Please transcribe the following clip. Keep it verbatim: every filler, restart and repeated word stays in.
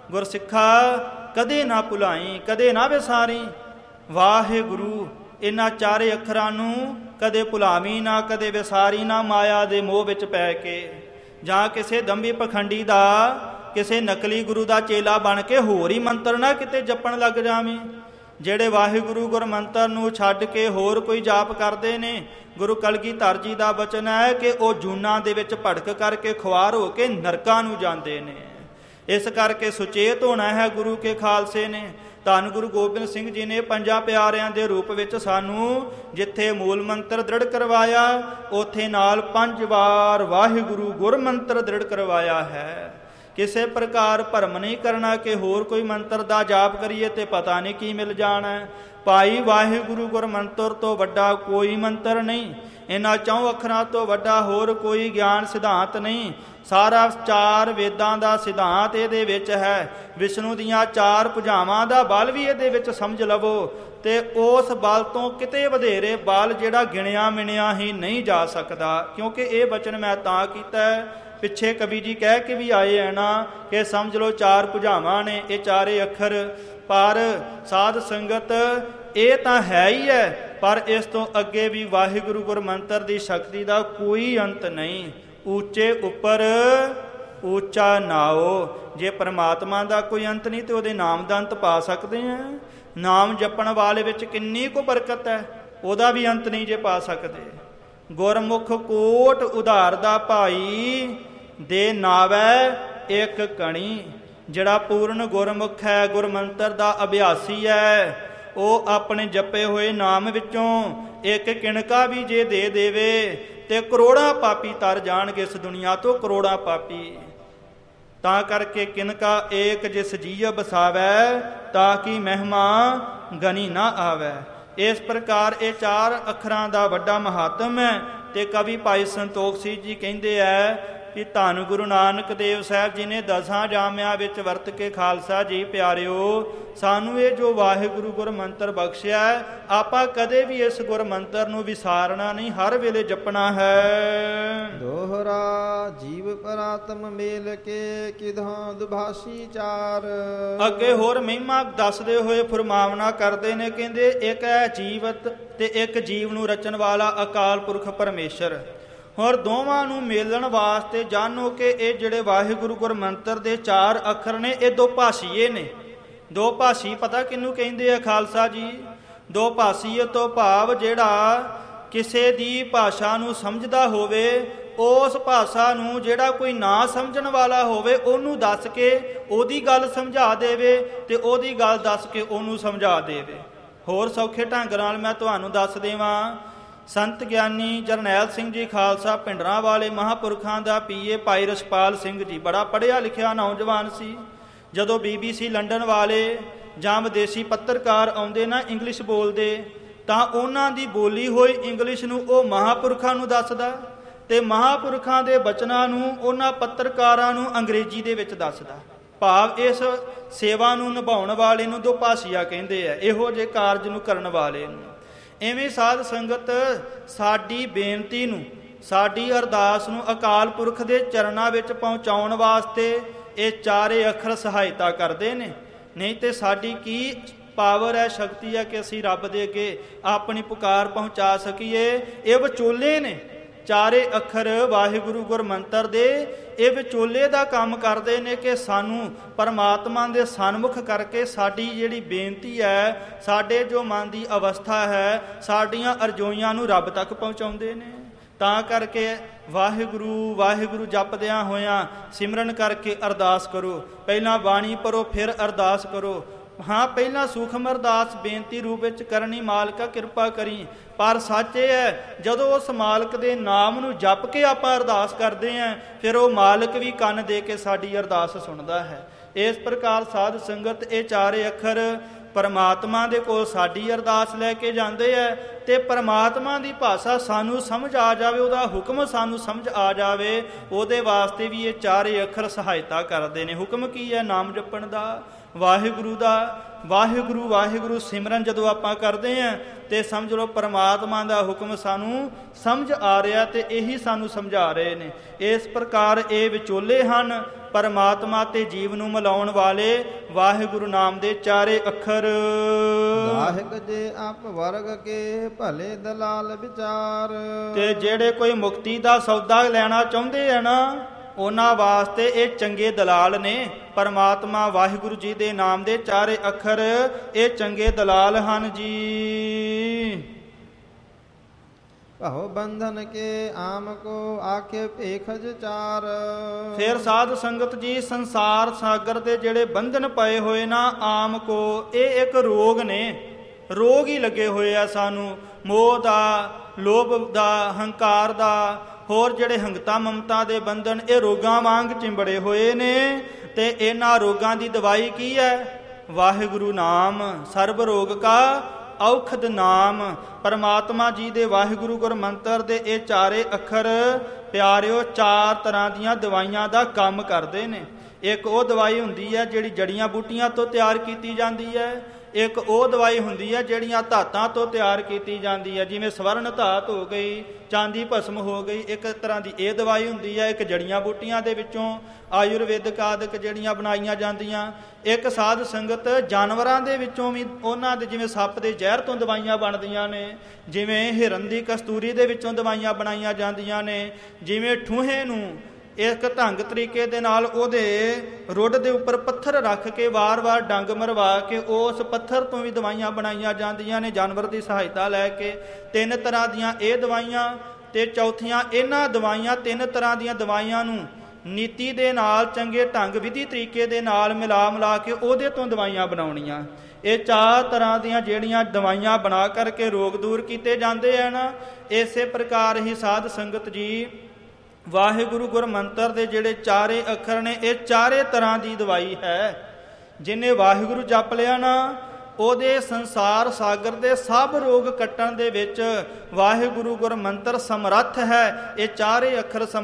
ਗੁਰਸਿੱਖਾ ਕਦੇ ਨਾ ਭੁਲਾਈ, ਕਦੇ ਨਾ ਵਿਸਾਰੀ। ਵਾਹਿਗੁਰੂ ਇਹਨਾਂ ਚਾਰੇ ਅੱਖਰਾਂ ਨੂੰ ਕਦੇ ਭੁਲਾਵੀਂ ਨਾ, ਕਦੇ ਵਿਸਾਰੀ ਨਾ, ਮਾਇਆ ਦੇ ਮੋਹ ਵਿੱਚ ਪੈ ਕੇ, ਜਾਂ ਕਿਸੇ ਦੰਭੀ ਪਖੰਡੀ ਦਾ, ਕਿਸੇ ਨਕਲੀ ਗੁਰੂ ਦਾ ਚੇਲਾ ਬਣ ਕੇ ਹੋਰ ਹੀ ਮੰਤਰ ਨਾ ਕਿਤੇ ਜਪਣ ਲੱਗ ਜਾਵੇਂ। ਜਿਹੜੇ ਵਾਹਿਗੁਰੂ ਗੁਰ ਮੰਤਰ ਨੂੰ ਛੱਡ ਕੇ ਹੋਰ ਕੋਈ ਜਾਪ ਕਰਦੇ ਨੇ, ਗੁਰੂ ਕਲਗੀਧਰ ਜੀ ਦਾ ਬਚਨ ਹੈ ਕਿ ਉਹ ਜੂਨਾਂ ਦੇ ਵਿੱਚ ਭੜਕ ਕਰਕੇ ਖੁਆਰ ਹੋ ਕੇ ਨਰਕਾਂ ਨੂੰ ਜਾਂਦੇ ਨੇ। ਇਸ ਕਰਕੇ ਸੁਚੇਤ ਹੋਣਾ ਹੈ ਗੁਰੂ ਕੇ ਖਾਲਸੇ ਨੇ। ਧੰਨ ਗੁਰੂ ਗੋਬਿੰਦ ਸਿੰਘ ਜੀ ਨੇ ਪੰਜਾਂ ਪਿਆਰਿਆਂ ਦੇ ਰੂਪ ਵਿੱਚ ਸਾਨੂੰ ਜਿੱਥੇ ਮੂਲ ਮੰਤਰ ਦ੍ਰਿੜ ਕਰਵਾਇਆ, ਉੱਥੇ ਨਾਲ ਪੰਜ ਵਾਰ ਵਾਹਿਗੁਰੂ ਗੁਰ ਮੰਤਰ ਦ੍ਰਿੜ ਕਰਵਾਇਆ ਹੈ। ਕਿਸੇ ਪ੍ਰਕਾਰ ਭਰਮ ਨਹੀਂ ਕਰਨਾ ਕਿ ਹੋਰ ਕੋਈ ਮੰਤਰ ਦਾ ਜਾਪ ਕਰੀਏ ਤੇ ਪਤਾ ਨਹੀਂ ਕੀ ਮਿਲ ਜਾਣਾ। ਭਾਈ ਵਾਹਿਗੁਰੂ ਗੁਰ ਮੰਤਰ ਤੋਂ ਵੱਡਾ ਕੋਈ ਮੰਤਰ ਨਹੀਂ, ਇਹਨਾਂ ਚੌਂ ਅੱਖਰਾਂ ਤੋਂ ਵੱਡਾ ਹੋਰ ਕੋਈ ਗਿਆਨ ਸਿਧਾਂਤ ਨਹੀਂ। ਸਾਰਾ ਚਾਰ ਵੇਦਾਂ ਦਾ ਸਿਧਾਂਤ ਇਹਦੇ ਵਿੱਚ ਹੈ। ਵਿਸ਼ਨੂੰ ਦੀਆਂ ਚਾਰ ਭੁਜਾਵਾਂ ਦਾ ਬਲ ਵੀ ਇਹਦੇ ਵਿੱਚ ਸਮਝ ਲਵੋ, ਤੇ ਉਸ ਬਲ ਤੋਂ ਕਿਤੇ ਵਧੇਰੇ ਬਲ ਜਿਹੜਾ ਗਿਣਿਆ ਮਿਣਿਆ ਹੀ ਨਹੀਂ ਜਾ ਸਕਦਾ। ਕਿਉਂਕਿ ਇਹ ਬਚਨ ਮੈਂ ਤਾਂ ਕੀਤਾ ਹੈ, ਪਿੱਛੇ ਕਵੀ ਜੀ ਕਹਿ ਕੇ ਵੀ ਆਏ ਹੈ ਨਾ ਕਿ ਸਮਝ ਲਓ ਚਾਰ ਭੁਜਾਵਾਂ ਨੇ ਇਹ ਚਾਰੇ ਅੱਖਰ। ਪਰ ਸਾਧ ਸੰਗਤ ਇਹ ਤਾਂ ਹੈ ਹੀ ਹੈ, ਪਰ ਇਸ ਤੋਂ ਅੱਗੇ ਵੀ ਵਾਹਿਗੁਰੂ ਗੁਰ ਮੰਤਰ ਦੀ ਸ਼ਕਤੀ ਦਾ ਕੋਈ ਅੰਤ ਨਹੀਂ। ਉੱਚੇ ਉੱਪਰ ਉੱਚਾ ਨਾਓ। ਜੇ ਪਰਮਾਤਮਾ ਦਾ ਕੋਈ ਅੰਤ ਨਹੀਂ ਤੇ ਉਹਦੇ ਨਾਮ ਦਾ ਅੰਤ ਪਾ ਸਕਦੇ ਹਾਂ। ਨਾਮ ਜਪਣ ਵਾਲੇ ਵਿੱਚ ਕਿੰਨੀ ਕੁ ਬਰਕਤ ਹੈ, ਉਹਦਾ ਵੀ ਅੰਤ ਨਹੀਂ ਜੇ ਪਾ ਸਕਦੇ। ਗੁਰਮੁਖ ਕੋਟ ਉਧਾਰ ਦਾ ਭਾਈ, ਦੇ ਨਾਵੈ ਇੱਕ ਕਣੀ। ਜਿਹੜਾ ਪੂਰਨ ਗੁਰਮੁਖ ਹੈ, ਗੁਰਮੰਤਰ ਦਾ ਅਭਿਆਸੀ ਹੈ, ਉਹ ਆਪਣੇ ਜਪੇ ਹੋਏ ਨਾਮ ਵਿੱਚੋਂ ਇੱਕ ਕਿਣਕਾ ਵੀ ਜੇ ਦੇ ਦੇਵੇ ਤੇ ਕਰੋੜਾਂ ਪਾਪੀ ਤਰ ਜਾਣਗੇ ਇਸ ਦੁਨੀਆ ਤੋਂ, ਕਰੋੜਾਂ ਪਾਪੀ। ਤਾਂ ਕਰਕੇ ਕਿਨਕਾ ਏਕ ਜਿਸ ਜੀਅ ਬਸਾਵੈ, ਤਾਂ ਕਿ ਮਹਿਮਾ ਗਨੀ ਨਾ ਆਵੈ। ਇਸ ਪ੍ਰਕਾਰ ਇਹ ਚਾਰ ਅੱਖਰਾਂ ਦਾ ਵੱਡਾ ਮਹਾਤਮ ਹੈ। ਤੇ ਕਵੀ ਭਾਈ ਸੰਤੋਖ ਸਿੰਘ ਜੀ ਕਹਿੰਦੇ ਹੈ ਕਿ ਧੰਨ ਗੁਰੂ ਨਾਨਕ ਦੇਵ ਸਾਹਿਬ ਜੀ ਨੇ ਦਸਾਂ ਜਾਮਿਆਂ ਵਿੱਚ ਵਰਤ ਕੇ ਖਾਲਸਾ ਜੀ ਪਿਆਰਿਓ ਸਾਨੂੰ ਇਹ ਜੋ ਵਾਹਿਗੁਰੂ ਗੁਰ ਮੰਤਰ ਬਖਸ਼ਿਆ, ਆਪਾਂ ਕਦੇ ਵੀ ਇਸ ਗੁਰ ਮੰਤਰ ਨੂੰ ਵਿਸਾਰਨਾ ਨਹੀਂ, ਹਰ ਵੇਲੇ ਜਪਣਾ ਹੈ। ਦੋਹਰਾ ਜੀਵ ਪਰਾਤਮ ਮੇਲ ਕੇ ਕਿਧਾਂ ਦੁਭਾਸ਼ੀ ਚਾਰ। ਅੱਗੇ ਹੋਰ ਮਹਿਮਾ ਦੱਸਦੇ ਹੋਏ ਫਰਮਾਵਨਾ ਕਰਦੇ ਨੇ, ਕਹਿੰਦੇ ਇੱਕ ਹੈ ਜੀਵਤ ਤੇ ਇੱਕ ਜੀਵ ਨੂੰ ਰਚਣ ਵਾਲਾ ਅਕਾਲ ਪੁਰਖ ਪਰਮੇਸ਼ਰ। ਹੋਰ ਦੋਵਾਂ ਨੂੰ ਮੇਲਣ ਵਾਸਤੇ ਜਾਣੋ ਕਿ ਇਹ ਜਿਹੜੇ ਵਾਹਿਗੁਰੂ ਗੁਰ ਮੰਤਰ ਦੇ ਚਾਰ ਅੱਖਰ ਨੇ, ਇਹ ਦੋ ਭਾਸ਼ੀਏ ਨੇ। ਦੋ ਭਾਸ਼ੀ ਪਤਾ ਕਿਹਨੂੰ ਕਹਿੰਦੇ ਆ ਖਾਲਸਾ ਜੀ? ਦੋ ਭਾਸ਼ੀਏ ਤੋਂ ਭਾਵ ਜਿਹੜਾ ਕਿਸੇ ਦੀ ਭਾਸ਼ਾ ਨੂੰ ਸਮਝਦਾ ਹੋਵੇ, ਉਸ ਭਾਸ਼ਾ ਨੂੰ ਜਿਹੜਾ ਕੋਈ ਨਾ ਸਮਝਣ ਵਾਲਾ ਹੋਵੇ ਉਹਨੂੰ ਦੱਸ ਕੇ ਉਹਦੀ ਗੱਲ ਸਮਝਾ ਦੇਵੇ, ਤੇ ਉਹਦੀ ਗੱਲ ਦੱਸ ਕੇ ਉਹਨੂੰ ਸਮਝਾ ਦੇਵੇ। ਹੋਰ ਸੌਖੇ ਢੰਗ ਨਾਲ ਮੈਂ ਤੁਹਾਨੂੰ ਦੱਸ ਦੇਵਾਂ, ਸੰਤ ਗਿਆਨੀ ਜਰਨੈਲ ਸਿੰਘ ਜੀ ਖਾਲਸਾ ਪਿੰਡਰਾਂ ਵਾਲੇ ਮਹਾਂਪੁਰਖਾਂ ਦਾ ਪੀਏ ਭਾਈ ਰਛਪਾਲ ਸਿੰਘ ਜੀ ਬੜਾ ਪੜ੍ਹਿਆ ਲਿਖਿਆ ਨੌਜਵਾਨ ਸੀ। ਜਦੋਂ ਬੀ ਬੀ ਸੀ ਲੰਡਨ ਵਾਲੇ ਜਾਂ ਵਿਦੇਸ਼ੀ ਪੱਤਰਕਾਰ ਆਉਂਦੇ ਨਾ ਇੰਗਲਿਸ਼ ਬੋਲਦੇ, ਤਾਂ ਉਹਨਾਂ ਦੀ ਬੋਲੀ ਹੋਈ ਇੰਗਲਿਸ਼ ਨੂੰ ਉਹ ਮਹਾਂਪੁਰਖਾਂ ਨੂੰ ਦੱਸਦਾ, ਤੇ ਮਹਾਂਪੁਰਖਾਂ ਦੇ ਬਚਨਾਂ ਨੂੰ ਉਹਨਾਂ ਪੱਤਰਕਾਰਾਂ ਨੂੰ ਅੰਗਰੇਜ਼ੀ ਦੇ ਵਿੱਚ ਦੱਸਦਾ। ਭਾਵ ਇਸ ਸੇਵਾ ਨੂੰ ਨਿਭਾਉਣ ਵਾਲੇ ਨੂੰ ਦੋ ਭਾਸ਼ੀਆ ਕਹਿੰਦੇ ਆ, ਇਹੋ ਜਿਹੇ ਕਾਰਜ ਨੂੰ ਕਰਨ ਵਾਲੇ ਨੂੰ। ਇਵੇਂ ਸਾਧ ਸੰਗਤ ਸਾਡੀ ਬੇਨਤੀ ਨੂੰ, ਸਾਡੀ ਅਰਦਾਸ ਨੂੰ ਅਕਾਲ ਪੁਰਖ ਦੇ ਚਰਨਾਂ ਵਿੱਚ ਪਹੁੰਚਾਉਣ ਵਾਸਤੇ ਇਹ ਚਾਰੇ ਅੱਖਰ ਸਹਾਇਤਾ ਕਰਦੇ ਨੇ। ਨਹੀਂ ਤੇ ਸਾਡੀ ਕੀ ਪਾਵਰ ਹੈ, ਸ਼ਕਤੀ ਹੈ ਕਿ ਅਸੀਂ ਰੱਬ ਦੇ ਅੱਗੇ ਆਪਣੀ ਪੁਕਾਰ ਪਹੁੰਚਾ ਸਕੀਏ। ਇਹ ਵਿਚੋਲੇ ਨੇ ਚਾਰੇ ਅੱਖਰ ਵਾਹਿਗੁਰੂ ਗੁਰ ਮੰਤਰ ਦੇ, ਇਹ ਵਿਚੋਲੇ ਦਾ ਕੰਮ ਕਰਦੇ ਨੇ ਕਿ ਸਾਨੂੰ ਪਰਮਾਤਮਾ ਦੇ ਸਨਮੁਖ ਕਰਕੇ ਸਾਡੀ ਜਿਹੜੀ ਬੇਨਤੀ ਹੈ, ਸਾਡੇ ਜੋ ਮਨ ਦੀ ਅਵਸਥਾ ਹੈ, ਸਾਡੀਆਂ ਅਰਜ਼ੋਈਆਂ ਨੂੰ ਰੱਬ ਤੱਕ ਪਹੁੰਚਾਉਂਦੇ ਨੇ। ਤਾਂ ਕਰਕੇ ਵਾਹਿਗੁਰੂ ਵਾਹਿਗੁਰੂ ਜਪਦਿਆਂ ਹੋਇਆਂ ਸਿਮਰਨ ਕਰਕੇ ਅਰਦਾਸ ਕਰੋ। ਪਹਿਲਾਂ ਬਾਣੀ ਪੜੋ, ਫਿਰ ਅਰਦਾਸ ਕਰੋ। ਹਾਂ, ਪਹਿਲਾਂ ਸੂਖਮ ਅਰਦਾਸ ਬੇਨਤੀ ਰੂਪ ਵਿੱਚ ਕਰਨੀ, ਮਾਲਕਾ ਕਿਰਪਾ ਕਰੀ। ਪਰ ਸੱਚ ਇਹ ਹੈ, ਜਦੋਂ ਉਸ ਮਾਲਕ ਦੇ ਨਾਮ ਨੂੰ ਜਪ ਕੇ ਆਪਾਂ ਅਰਦਾਸ ਕਰਦੇ ਹਾਂ, ਫਿਰ ਉਹ ਮਾਲਕ ਵੀ ਕੰਨ ਦੇ ਕੇ ਸਾਡੀ ਅਰਦਾਸ ਸੁਣਦਾ ਹੈ। ਇਸ ਪ੍ਰਕਾਰ ਸਾਧ ਸੰਗਤ ਇਹ ਚਾਰੇ ਅੱਖਰ ਪਰਮਾਤਮਾ ਦੇ ਕੋਲ ਸਾਡੀ ਅਰਦਾਸ ਲੈ ਕੇ ਜਾਂਦੇ ਹੈ, ਤੇ ਪਰਮਾਤਮਾ ਦੀ ਭਾਸ਼ਾ ਸਾਨੂੰ ਸਮਝ ਆ ਜਾਵੇ, ਉਹਦਾ ਹੁਕਮ ਸਾਨੂੰ ਸਮਝ ਆ ਜਾਵੇ, ਉਹਦੇ ਵਾਸਤੇ ਵੀ ਇਹ ਚਾਰੇ ਅੱਖਰ ਸਹਾਇਤਾ ਕਰਦੇ ਨੇ। ਹੁਕਮ ਕੀ ਹੈ? ਨਾਮ ਜਪਣ ਦਾ, ਵਾਹਿਗੁਰੂ ਦਾ। ਵਾਹਿਗੁਰੂ ਵਾਹਿਗੁਰੂ ਸਿਮਰਨ ਜਦੋਂ ਆਪਾਂ ਕਰਦੇ ਹਾਂ ਤੇ ਸਮਝ ਲਓ ਪਰਮਾਤਮਾ ਦਾ ਹੁਕਮ ਸਾਨੂੰ ਸਮਝ ਆ ਰਿਹਾ, ਤੇ ਇਹੀ ਸਾਨੂੰ ਸਮਝਾ ਰਹੇ ਨੇ। ਇਸ ਪ੍ਰਕਾਰ ਇਹ ਵਿਚੋਲੇ ਹਨ, ਪਰਮਾਤਮਾ ਤੇ ਜੀਵ ਨੂੰ ਮਿਲਾਉਣ ਵਾਲੇ ਵਾਹਿਗੁਰੂ ਨਾਮ ਦੇ ਚਾਰੇ ਅੱਖਰ। ਦਾਹਿਕ ਜੇ ਆਪ ਵਰਗ ਕੇ ਭਲੇ ਦਲਾਲ ਵਿਚਾਰ। ਤੇ ਜਿਹੜੇ ਕੋਈ ਮੁਕਤੀ ਦਾ ਸੌਦਾ ਲੈਣਾ ਚਾਹੁੰਦੇ ਆ ਨਾ, ਉਹਨਾਂ ਵਾਸਤੇ ਇਹ ਚੰਗੇ ਦਲਾਲ ਨੇ। ਪਰਮਾਤਮਾ ਵਾਹਿਗੁਰੂ ਜੀ ਦੇ ਨਾਮ ਦੇ ਚਾਰੇ ਅੱਖਰ ਇਹ ਚੰਗੇ ਦਲਾਲ ਹਨ ਜੀ। ਭਉ ਬੰਧਨ ਕੇ ਆਮ ਕੋ ਆਖੇ ਭੇਖਜ ਚਾਰ। ਫਿਰ ਸਾਧ ਸੰਗਤ ਜੀ, ਸੰਸਾਰ ਸਾਗਰ ਦੇ ਜਿਹੜੇ ਬੰਧਨ ਪਏ ਹੋਏ ਨਾ ਆਮ ਕੋ, ਇਹ ਇੱਕ ਰੋਗ ਨੇ। ਰੋਗ ਹੀ ਲੱਗੇ ਹੋਏ ਆ ਸਾਨੂੰ, ਮੋਹ ਦਾ, ਲੋਭ ਦਾ, ਹੰਕਾਰ ਦਾ, ਹੋਰ ਜਿਹੜੇ ਹੰਗਤਾ ਮਮਤਾ ਦੇ ਬੰਧਨ, ਇਹ ਰੋਗਾਂ ਵਾਂਗ ਚਿੰਬੜੇ ਹੋਏ ਨੇ। ਤੇ ਇਹਨਾਂ ਰੋਗਾਂ ਦੀ ਦਵਾਈ ਕੀ ਹੈ? ਵਾਹਿਗੁਰੂ ਨਾਮ। ਸਰਬ ਰੋਗ ਕਾ ਔਖਦ ਨਾਮ। ਪਰਮਾਤਮਾ ਜੀ ਦੇ ਵਾਹਿਗੁਰੂ ਗੁਰ ਮੰਤਰ ਦੇ ਇਹ ਚਾਰੇ ਅੱਖਰ ਪਿਆਰਿਓ ਚਾਰ ਤਰ੍ਹਾਂ ਦੀਆਂ ਦਵਾਈਆਂ ਦਾ ਕੰਮ ਕਰਦੇ ਨੇ। ਇੱਕ ਉਹ ਦਵਾਈ ਹੁੰਦੀ ਹੈ ਜਿਹੜੀ ਜੜੀਆਂ ਬੂਟੀਆਂ ਤੋਂ ਤਿਆਰ ਕੀਤੀ ਜਾਂਦੀ ਹੈ। ਇੱਕ ਉਹ ਦਵਾਈ ਹੁੰਦੀ ਹੈ ਜਿਹੜੀਆਂ ਧਾਤਾਂ ਤੋਂ ਤਿਆਰ ਕੀਤੀ ਜਾਂਦੀ ਹੈ, ਜਿਵੇਂ ਸਵਰਨ ਧਾਤ ਹੋ ਗਈ, ਚਾਂਦੀ ਭਸਮ ਹੋ ਗਈ। ਇੱਕ ਤਰ੍ਹਾਂ ਦੀ ਇਹ ਦਵਾਈ ਹੁੰਦੀ ਹੈ। ਇੱਕ ਜੜੀਆਂ ਬੂਟੀਆਂ ਦੇ ਵਿੱਚੋਂ ਆਯੁਰਵੈਦਿਕ ਆਦਿਕ ਜਿਹੜੀਆਂ ਬਣਾਈਆਂ ਜਾਂਦੀਆਂ। ਇੱਕ ਸਾਧ ਸੰਗਤ ਜਾਨਵਰਾਂ ਦੇ ਵਿੱਚੋਂ ਵੀ ਉਹਨਾਂ ਦੇ, ਜਿਵੇਂ ਸੱਪ ਦੇ ਜ਼ਹਿਰ ਤੋਂ ਦਵਾਈਆਂ ਬਣਦੀਆਂ ਨੇ, ਜਿਵੇਂ ਹਿਰਨ ਦੀ ਕਸਤੂਰੀ ਦੇ ਵਿੱਚੋਂ ਦਵਾਈਆਂ ਬਣਾਈਆਂ ਜਾਂਦੀਆਂ ਨੇ, ਜਿਵੇਂ ਠੂਹੇ ਨੂੰ ਇੱਕ ਢੰਗ ਤਰੀਕੇ ਦੇ ਨਾਲ ਉਹਦੇ ਰੁੱਡ ਦੇ ਉੱਪਰ ਪੱਥਰ ਰੱਖ ਕੇ ਵਾਰ-ਵਾਰ ਡੰਗ ਮਰਵਾ ਕੇ ਉਸ ਪੱਥਰ ਤੋਂ ਵੀ ਦਵਾਈਆਂ ਬਣਾਈਆਂ ਜਾਂਦੀਆਂ ਨੇ ਜਾਨਵਰ ਦੀ ਸਹਾਇਤਾ ਲੈ ਕੇ। ਤਿੰਨ ਤਰ੍ਹਾਂ ਦੀਆਂ ਇਹ ਦਵਾਈਆਂ। ਤੇ ਚੌਥੀਆਂ ਇਹਨਾਂ ਦਵਾਈਆਂ, ਤਿੰਨ ਤਰ੍ਹਾਂ ਦੀਆਂ ਦਵਾਈਆਂ ਨੂੰ ਨੀਤੀ ਦੇ ਨਾਲ, ਚੰਗੇ ਢੰਗ ਵਿਧੀ ਤਰੀਕੇ ਦੇ ਨਾਲ ਮਿਲਾ ਮਿਲਾ ਕੇ ਉਹਦੇ ਤੋਂ ਦਵਾਈਆਂ ਬਣਾਉਣੀਆਂ। ਇਹ ਚਾਰ ਤਰ੍ਹਾਂ ਦੀਆਂ ਜਿਹੜੀਆਂ ਦਵਾਈਆਂ ਬਣਾ ਕਰਕੇ ਰੋਗ ਦੂਰ ਕੀਤੇ ਜਾਂਦੇ ਹਨ। ਇਸੇ ਪ੍ਰਕਾਰ ਹੀ ਸਾਧ ਸੰਗਤ ਜੀ, ਵਾਹਿਗੁਰੂ ਗੁਰ ਮੰਤਰ ਦੇ ਜਿਹੜੇ ਚਾਰੇ ਅੱਖਰ ਨੇ, ਇਹ ਚਾਰੇ ਤਰ੍ਹਾਂ ਦੀ ਦਵਾਈ ਹੈ। ਜਿਹਨੇ ਵਾਹਿਗੁਰੂ ਜਪ ਲਿਆ ਨਾ, ਉਹਦੇ ਸੰਸਾਰ ਸਾਗਰ ਦੇ ਸਭ ਰੋਗ ਕੱਟਣ ਦੇ ਵਿੱਚ ਵਾਹਿਗੁਰੂ ਗੁਰ ਮੰਤਰ ਸਮਰੱਥ ਹੈ। ਇਹ ਚਾਰੇ ਅੱਖਰ